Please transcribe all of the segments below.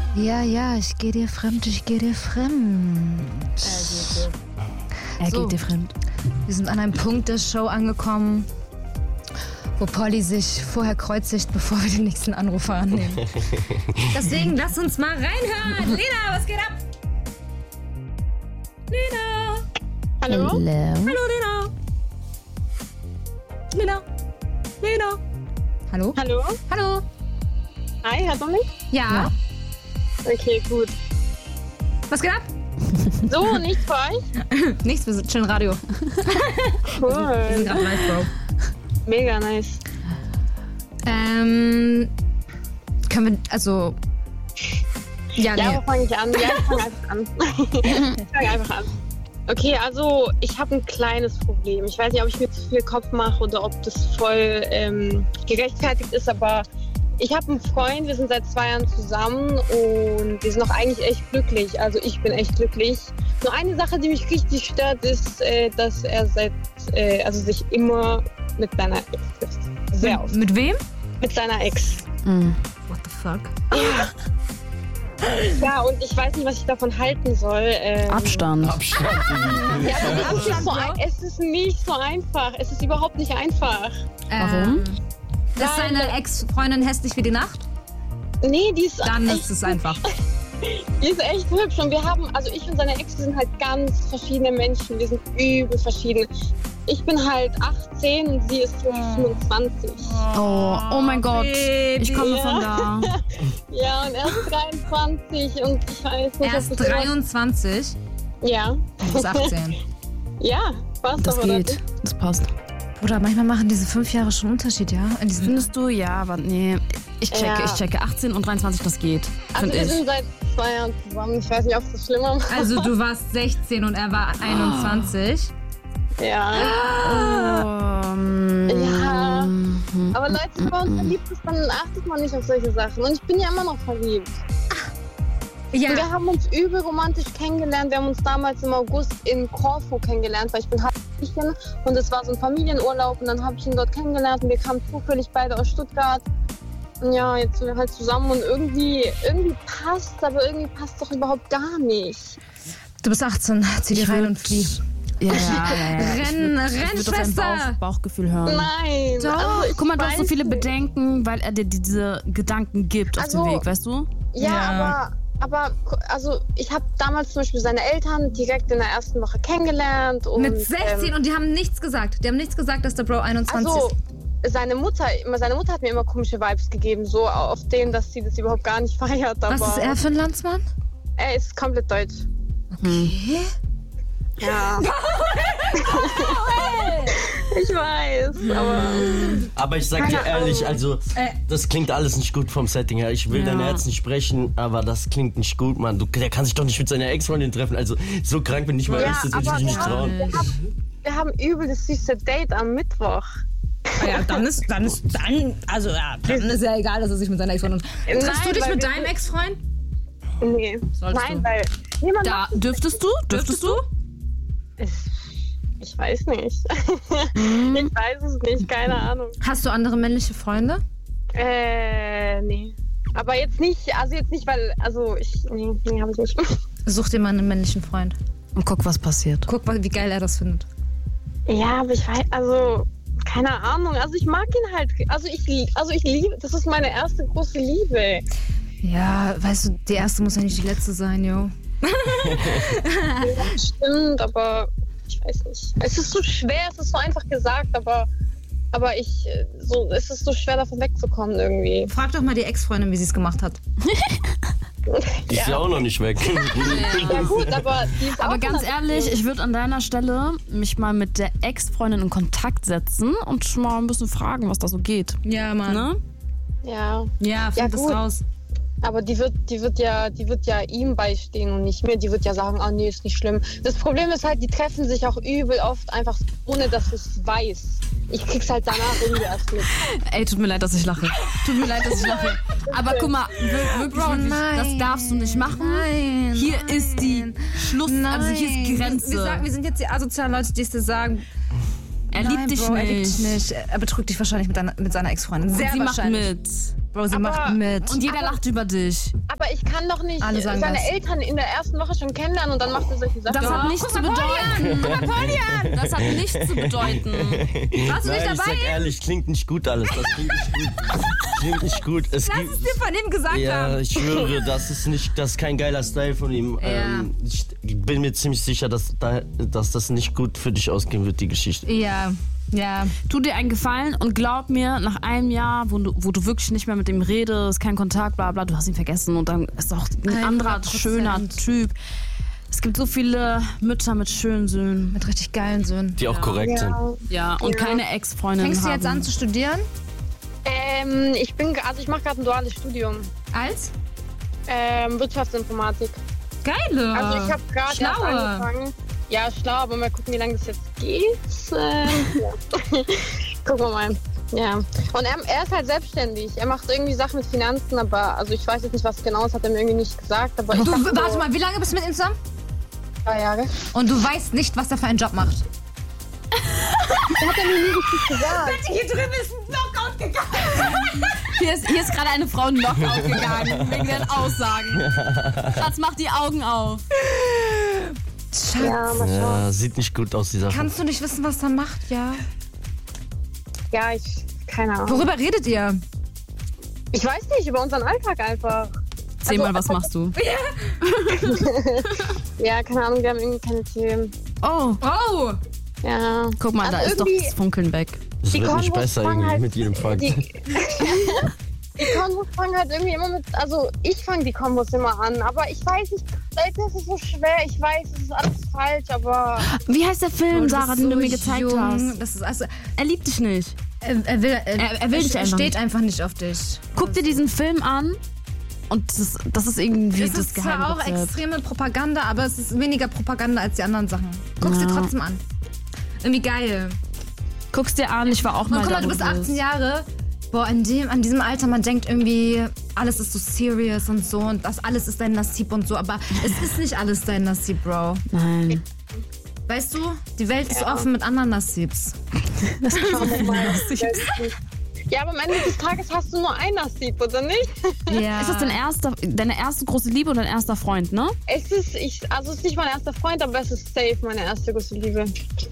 Ja, ich gehe dir fremd. Er geht dir fremd. Wir sind an einem Punkt der Show angekommen, wo Polly sich vorher kreuzigt, bevor wir den nächsten Anrufer annehmen. Deswegen lass uns mal reinhören. Lena, was geht ab? Lena. Hallo? Hallo, Lena. Lena. Hallo? Hallo? Hallo. Hi, hört man mich? Ja. Okay, gut. Was geht ab? So, nichts für euch? Nichts, wir sind schön Radio. Wir sind Cool. gerade live, Bro. Mega nice. Können wir, also... Ja, Ja, nee. wo fange ich an? Ja, ich fange einfach an. Ich fange einfach an. Okay, also ich habe ein kleines Problem. Ich weiß nicht, ob ich mir zu viel Kopf mache oder ob das voll gerechtfertigt ist, aber ich habe einen Freund, wir sind seit 2 Jahren zusammen und wir sind auch eigentlich echt glücklich. Also ich bin echt glücklich. Nur eine Sache, die mich richtig stört, ist, dass er sich immer mit seiner Ex trifft. Sehr oft. Mit wem? Mit seiner Ex. What the fuck? Ja, und ich weiß nicht, was ich davon halten soll. Abstand. Ja, aber es ist nicht so einfach. Es ist überhaupt nicht einfach. Warum? Ist seine Ex-Freundin hässlich wie die Nacht? Nee, die ist Dann echt, ist es einfach. die ist echt hübsch. Und wir haben, also ich und seine Ex, wir sind halt ganz verschiedene Menschen. Wir sind übel verschieden. Ich bin halt 18 und sie ist 25. Oh mein Gott. Ich komme Ja. von da. Ja, und er ist 23 und ich weiß nicht, Er ist 23 Ja. und ist 18. Ja, passt Das aber oder geht. nicht? Das passt. Bruder, manchmal machen diese 5 Jahre schon Unterschied, ja? In diesen Findest du? Ja, aber nee. Ich checke. 18 und 23, das geht. Also Find wir ich. sind seit 2 Jahren zusammen. Ich weiß nicht, ob es das schlimmer macht. Also du warst 16 und er war 21. Ja. Ja. Aber Leute, wenn man verliebt ist, dann achtet man nicht auf solche Sachen. Und ich bin ja immer noch verliebt. Und Ja. wir haben uns übel romantisch kennengelernt. Wir haben uns damals im August in Korfu kennengelernt, weil ich bin Halbchen und es war so ein Familienurlaub und dann habe ich ihn dort kennengelernt und wir kamen zufällig beide aus Stuttgart. Und ja, jetzt sind wir halt zusammen und irgendwie passt, aber irgendwie passt doch überhaupt gar nicht. Du bist 18, zieh dich rein und flieh. Ja. Renn, Ich würde auf dein Schwester! Bauchgefühl hören. Nein. Doch. Also ich Guck mal, du hast so weiß viele nicht. Bedenken, weil er dir diese Gedanken gibt auf Also, dem Weg, weißt du? Ja, aber also ich habe damals zum Beispiel seine Eltern direkt in der ersten Woche kennengelernt. Und, Mit 16 und die haben nichts gesagt. Die haben nichts gesagt, dass der Bro 21 also ist. seine Mutter hat mir immer komische Vibes gegeben, so auf denen, dass sie das überhaupt gar nicht feiert. Aber Was ist er für ein Landsmann? Er ist komplett deutsch. Okay. Ja. Ich weiß, Aber ich sag dir ehrlich, also das klingt alles nicht gut vom Setting her. Ich will dein Herz nicht sprechen, aber das klingt nicht gut, Mann. Der kann sich doch nicht mit seiner Ex-Freundin treffen. Also so krank bin ich mal ja, echt, das würde ich aber mich nicht trauen. wir haben übel das süße Date am Mittwoch. Ja, dann ist ja egal, dass er sich mit seiner Ex-Freundin... Triffst du Nein, dich weil mit wir deinem sind- Ex-Freund? Nee. Solltest Nein, du. weil niemand Da macht dürftest du? Ich weiß nicht. Ich weiß es nicht, keine Ahnung. Hast du andere männliche Freunde? Nee. Aber jetzt nicht, weil, nee, habe ich nicht. Such dir mal einen männlichen Freund. Und guck, was passiert. Guck mal, wie geil er das findet. Ja, aber ich weiß, keine Ahnung. Also ich mag ihn halt, ich liebe, das ist meine erste große Liebe. Ja, weißt du, die erste muss ja nicht die letzte sein, jo. Ja, stimmt, aber ich weiß nicht. Es ist so schwer, es ist so einfach gesagt, aber es ist so schwer davon wegzukommen irgendwie. Frag doch mal die Ex-Freundin, wie sie es gemacht hat. Die ist ja auch noch nicht weg. Ja gut, aber die ist Aber auch ganz ehrlich, ich würde an deiner Stelle mich mal mit der Ex-Freundin in Kontakt setzen und schon mal ein bisschen fragen, was da so geht. Ja, Mann. Ne? Ja, Ja, find das gut. raus. aber die wird ja ihm beistehen und nicht mir. Die wird ja sagen, ah nee, ist nicht schlimm. Das Problem ist halt, die treffen sich auch übel oft einfach, ohne dass ich es weiß. Ich krieg's halt danach irgendwie erst mit. Ey, tut mir leid, dass ich lache. Aber guck mal, wirklich, das darfst du nicht machen. Nein. Hier ist die Schluss, also hier ist die Grenze. Wir sind jetzt die asozialen Leute, die es dir sagen. Er liebt dich Bro, nicht. Er liebt dich nicht. Er betrügt dich wahrscheinlich mit seiner Ex-Freundin. Sehr Sie macht wahrscheinlich. mit. Bro, sie Aber- macht mit. Und jeder lacht über dich. aber ich kann doch nicht Alle sagen seine das. Eltern in der ersten Woche schon kennenlernen und dann macht er solche Sachen. Das hat nichts zu bedeuten. Napoleon! Das hat nichts zu bedeuten. Warst du nicht Nein, ich dabei? sag ehrlich, klingt nicht gut alles. Das klingt nicht gut. Klingt nicht gut. Lass es dir von ihm gesagt Ja, haben. ich schwöre, das ist kein geiler Style von ihm. Ja. Ich bin mir ziemlich sicher, dass das nicht gut für dich ausgehen wird, die Geschichte. Ja. Tu dir einen Gefallen und glaub mir, nach einem Jahr, wo du wirklich nicht mehr mit ihm redest, kein Kontakt, bla bla, du hast ihn vergessen und dann ist auch ein anderer 100%. schöner Typ. Es gibt so viele Mütter mit schönen Söhnen. Mit richtig geilen Söhnen. Die auch korrekt sind. Ja, und keine Ex-Freundin Fängst du haben. jetzt an zu studieren? Ich mache gerade ein duales Studium. Als? Wirtschaftsinformatik. Geile. Also ich habe gerade erst Schlaue. angefangen. Ja, schlau, aber mal gucken, wie lange das jetzt geht. Ja. Gucken wir mal. Ja. Und er ist halt selbstständig. Er macht irgendwie Sachen mit Finanzen, aber also ich weiß jetzt nicht, was genau ist, hat er mir irgendwie nicht gesagt. Aber ich dachte Warte so, mal, wie lange bist du mit ihm zusammen? 3 Jahre. Und du weißt nicht, was er für einen Job macht. Hat er mir nie richtig gesagt. Hier drüben ist ein Knockout gegangen. Hier ist gerade eine Frau Knockout gegangen, wegen den Aussagen. Schatz, mach die Augen auf. Schatz, Ja, mal schauen. Ja, sieht nicht gut aus, dieser kannst du nicht wissen, was er macht, ja? Ja, keine Ahnung. Worüber redet ihr? Ich weiß nicht, über unseren Alltag einfach. Erzähl mal, was machst du? Ja, keine Ahnung, wir haben irgendwie keine Themen. Oh, Oh! Ja. guck mal, Also da ist doch irgendwie- das Funkeln weg. Das wird nicht Konvos besser fangen irgendwie halt- mit jedem Fakt. Die Kombos fangen halt irgendwie immer mit, also ich fange die Kombos immer an, aber ich weiß nicht, selten ist es so schwer, ich weiß, es ist alles falsch, aber Wie heißt der Film, Du Sarah, bist den so du mir gezeigt jung. hast? Das ist also, Er liebt dich nicht. er will dich einfach steht einfach nicht auf dich. Guck dir diesen Film an und das ist irgendwie Es das ist zwar auch Geheimrezept. extreme Propaganda, aber es ist weniger Propaganda als die anderen Sachen. Guck's dir Ja. trotzdem an. Irgendwie geil. Guck's dir an, ich war auch Und mal guck da, mal, du wo bist 18 Jahre. Boah, an diesem Alter, man denkt irgendwie, alles ist so serious und so und das alles ist dein Nasib und so, aber es ist nicht alles dein Nasib, Bro. Nein. Weißt du, die Welt ist offen mit anderen Nasibs. schauen wir mal. Ja, aber am Ende des Tages hast du nur ein Nasib, oder nicht? Ja. Ist das deine erste große Liebe oder dein erster Freund, ne? Es ist nicht mein erster Freund, aber es ist safe meine erste große Liebe.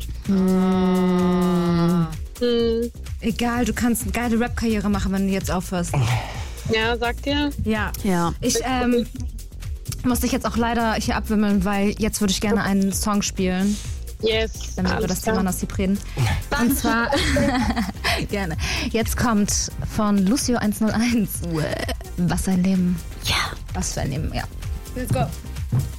Egal, du kannst eine geile Rap-Karriere machen, wenn du jetzt aufhörst. Ja, sagt ihr? Ja. Ja. Ich muss dich jetzt auch leider hier abwimmeln, weil jetzt würde ich gerne einen Song spielen, Yes. damit wir alles das klar. Thema Nasib reden. Und zwar, gerne. Jetzt kommt von Lucio 101, Was ein Leben. Ja. Was für ein Leben, ja. Let's go.